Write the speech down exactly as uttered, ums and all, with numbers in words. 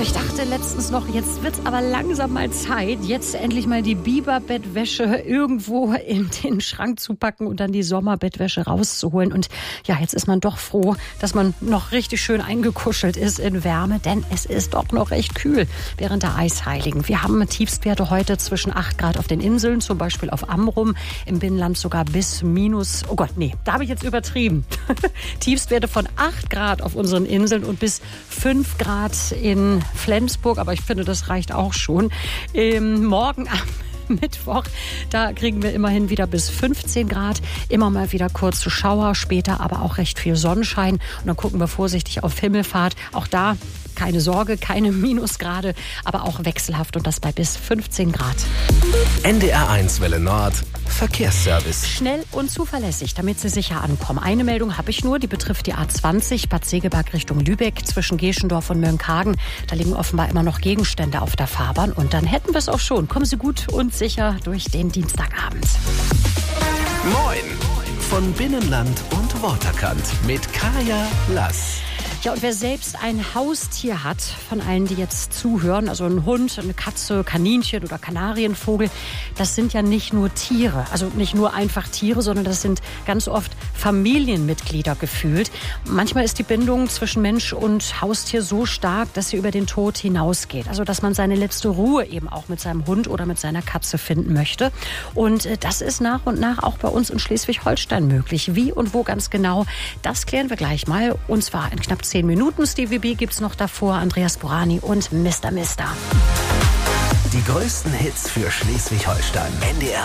Also ich dachte letztens noch, jetzt wird's aber langsam mal Zeit, jetzt endlich mal die Biberbettwäsche irgendwo in den Schrank zu packen und dann die Sommerbettwäsche rauszuholen. Und ja, jetzt ist man doch froh, dass man noch richtig schön eingekuschelt ist in Wärme, denn es ist doch noch recht kühl während der Eisheiligen. Wir haben Tiefstwerte heute zwischen acht Grad auf den Inseln, zum Beispiel auf Amrum, im Binnenland sogar bis minus, oh Gott, nee, da habe ich jetzt übertrieben. Tiefstwerte von acht Grad auf unseren Inseln und bis fünf Grad in Flensburg, aber ich finde, das reicht auch schon. Ähm, morgen am Mittwoch, da kriegen wir immerhin wieder bis fünfzehn Grad, immer mal wieder kurze Schauer, später aber auch recht viel Sonnenschein. Und dann gucken wir vorsichtig auf Himmelfahrt. Auch da keine Sorge, keine Minusgrade, aber auch wechselhaft und das bei bis fünfzehn Grad. N D R eins Welle Nord, Verkehrsservice. Schnell und zuverlässig, damit Sie sicher ankommen. Eine Meldung habe ich nur, die betrifft die A zwanzig, Bad Segeberg Richtung Lübeck, zwischen Geschendorf und Mönckehagen. Da liegen offenbar immer noch Gegenstände auf der Fahrbahn und dann hätten wir es auch schon. Kommen Sie gut und sicher durch den Dienstagabend. Moin von Binnenland und Waterkant mit Kaya Lass. Ja, und wer selbst ein Haustier hat, von allen, die jetzt zuhören, also ein Hund, eine Katze, Kaninchen oder Kanarienvogel, das sind ja nicht nur Tiere, also nicht nur einfach Tiere, sondern das sind ganz oft Familienmitglieder gefühlt. Manchmal ist die Bindung zwischen Mensch und Haustier so stark, dass sie über den Tod hinausgeht. Also dass man seine letzte Ruhe eben auch mit seinem Hund oder mit seiner Katze finden möchte. Und das ist nach und nach auch bei uns in Schleswig-Holstein möglich. Wie und wo ganz genau, das klären wir gleich mal. Und zwar in knapp zehn Minuten. Stevie B gibt's noch davor, Andreas Borani und Mister Mister. Die größten Hits für Schleswig-Holstein. N D R